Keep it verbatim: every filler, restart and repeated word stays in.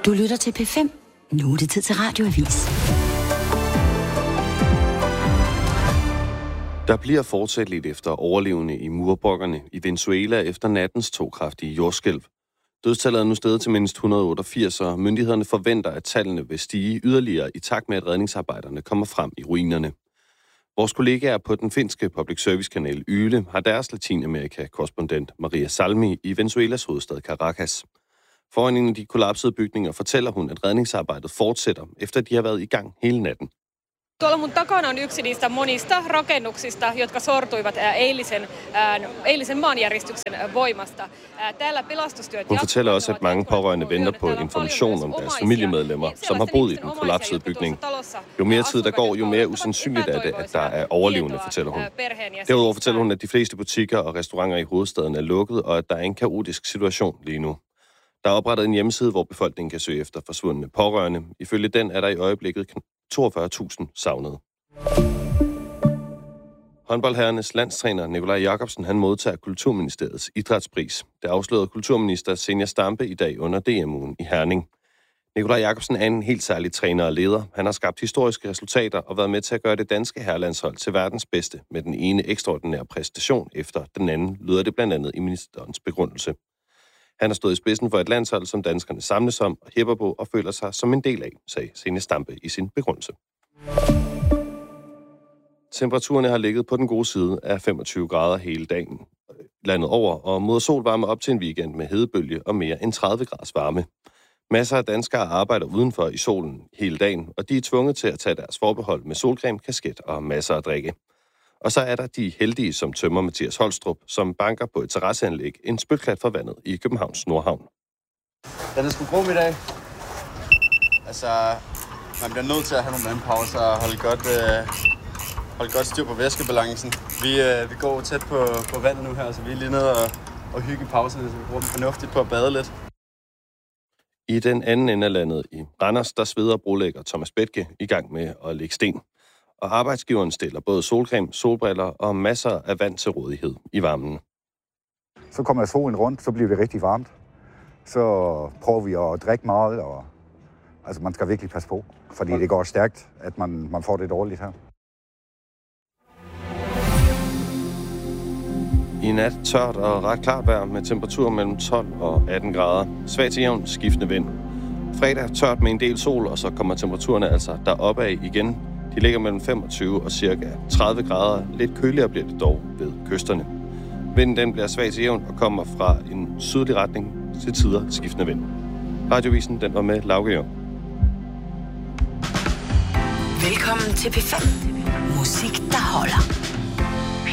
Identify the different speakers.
Speaker 1: Du lytter til P fem. Nu er det tid til Radioavis.
Speaker 2: Der bliver fortsat lidt efter overlevende i murbrokkerne i Venezuela efter nattens to kraftige jordskælv. Dødstallet er nu steget til mindst et hundrede og otteogfirs, og myndighederne forventer, at tallene vil stige yderligere i takt med, at redningsarbejderne kommer frem i ruinerne. Vores kollegaer på den finske public service-kanal Yle har deres Latinamerika-korrespondent Maria Salmi i Venezuelas hovedstad Caracas. Foran en af de kollapsede bygninger fortæller hun, at redningsarbejdet fortsætter, efter de har været i gang hele natten.
Speaker 3: Tuolla mun takana on yksi niistä monista rakennuksista, jotka sortuivat eilisen, eilisen maanjäristyksen voimasta. Täällä pelastustyöt...
Speaker 2: Hun fortæller også, at mange pårørende venter på information om deres familiemedlemmer, som har boet i den kollapsede bygning. Jo mere tid der går, jo mere usandsynligt er det, at der er overlevende, fortæller hun. Derudover fortæller hun, at de fleste butikker og restauranter i hovedstaden er lukket, og at der er en kaotisk situation lige nu. Der er oprettet en hjemmeside, hvor befolkningen kan søge efter forsvundne pårørende. Ifølge den er der i øjeblikket toogfyrre tusind savnede. Håndboldherrenes landstræner Nikolaj Jakobsen, han modtager Kulturministeriets idrætspris. Det afslørede kulturminister Zenia Stampe i dag under D M-ugen i Herning. Nikolaj Jakobsen er en helt særlig træner og leder. Han har skabt historiske resultater og været med til at gøre det danske herrelandshold til verdens bedste med den ene ekstraordinære præstation efter den anden, lyder det blandt andet i ministerens begrundelse. Han har stået i spidsen for et landshold, som danskerne samles om og hæpper på og føler sig som en del af, sagde Zenia Stampe i sin begrundelse. Temperaturerne har ligget på den gode side af femogtyve grader hele dagen landet over, og mod sol varme op til en weekend med hedebølge og mere end tredive graders varme. Masser af danskere arbejder udenfor i solen hele dagen, og de er tvunget til at tage deres forbehold med solcreme, kasket og masser af drikke. Og så er der de heldige, som tømmer Mathias Holstrup, som banker på et terrasseanlæg en spytklat for vandet i Københavns Nordhavn.
Speaker 4: Den er sgu grum i dag. Altså, man bliver nødt til at have nogle vandpauser og holde godt, øh, holde godt styr på væskebalancen. Vi, øh, vi går tæt på, på vandet nu her, så vi er lige nede og, og hygge i pauserne, så vi bruger dem fornuftigt på at bade lidt.
Speaker 2: I den anden ende af landet i Randers, der sveder brolægger Thomas Bethke i gang med at lægge sten. Og arbejdsgiveren stiller både solcreme, solbriller og masser af vand til rådighed i varmen.
Speaker 5: Så kommer solen rundt, så bliver det rigtig varmt. Så prøver vi at drikke meget, og altså, man skal virkelig passe på, fordi det går stærkt, at man, man får det dårligt her.
Speaker 2: I nat tørt og ret klart vejr med temperatur mellem tolv og atten grader. Svag til jævn skiftende vind. Fredag tørt med en del sol, og så kommer temperaturerne altså deropad igen. De ligger mellem femogtyve og cirka tredive grader. Lidt køligere bliver det dog ved kysterne. Vinden den bliver svag til jævn og kommer fra en sydlig retning til tider skiftende vind. Radiovisen den var med Lauke Jørg.
Speaker 1: Velkommen til P fem. Musik, der holder.